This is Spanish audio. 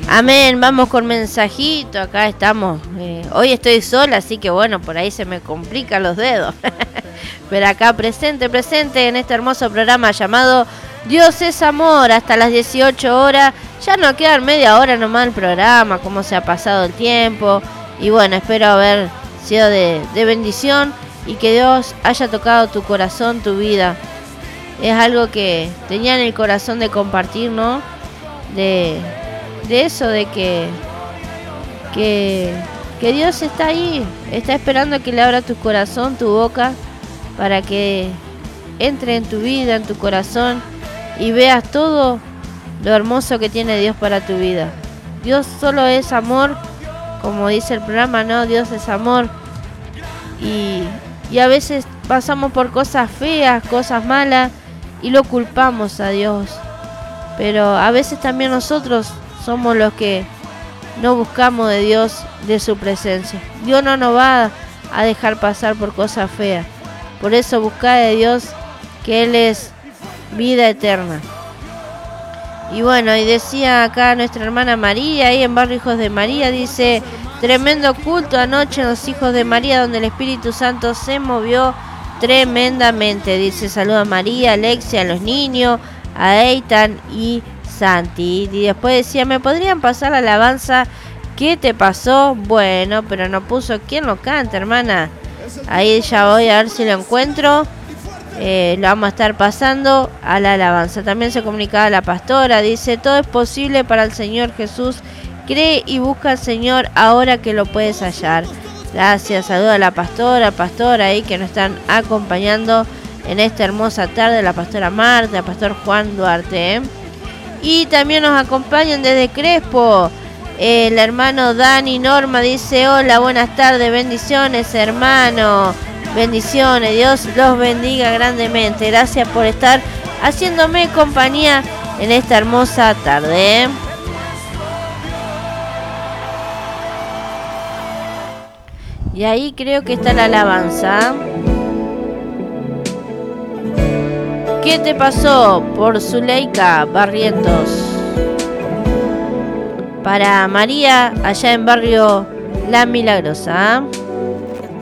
Amén, vamos con mensajito, acá estamos. Hoy estoy sola, así que bueno, por ahí se me complican los dedos. Pero acá presente en este hermoso programa llamado Dios es Amor, hasta las 18 horas. Ya no quedan media hora nomás el programa, cómo se ha pasado el tiempo. Y bueno, espero haber sido de bendición y que Dios haya tocado tu corazón, tu vida. Es algo que tenía en el corazón de compartir, ¿no? De eso, de que Dios está ahí, está esperando que le abra tu corazón, tu boca, para que entre en tu vida, en tu corazón y veas todo lo hermoso que tiene Dios para tu vida. Dios solo es amor, como dice el programa, ¿no? Dios es amor. Y a veces pasamos por cosas feas, cosas malas y lo culpamos a Dios. Pero a veces también nosotros somos los que no buscamos de Dios, de su presencia. Dios no nos va a dejar pasar por cosas feas. Por eso busca de Dios, que Él es vida eterna. Y bueno, y decía acá nuestra hermana María, ahí en Barrio Hijos de María, dice: tremendo culto anoche en los Hijos de María, donde el Espíritu Santo se movió tremendamente. Dice: saluda a María, Alexia, a los niños, a Eitan y Santi. Y después decía: ¿me podrían pasar la alabanza? ¿Qué te pasó? Bueno, pero no puso quién lo canta, hermana. Ahí ya voy a ver si lo encuentro. Lo vamos a estar pasando a la alabanza. También se comunicaba la pastora. Dice: todo es posible para el Señor Jesús. Cree y busca al Señor ahora que lo puedes hallar. Gracias. Saludo a la pastora ahí que nos están acompañando en esta hermosa tarde. La pastora Marta, el pastor Juan Duarte. Y también nos acompañan desde Crespo. El hermano Dani Norma dice: hola, buenas tardes, bendiciones, hermano. Bendiciones, Dios los bendiga grandemente. Gracias por estar haciéndome compañía en esta hermosa tarde. Y ahí creo que está la alabanza. ¿Qué te pasó? Por Zuleika Barrientos. Para María, allá en Barrio La Milagrosa.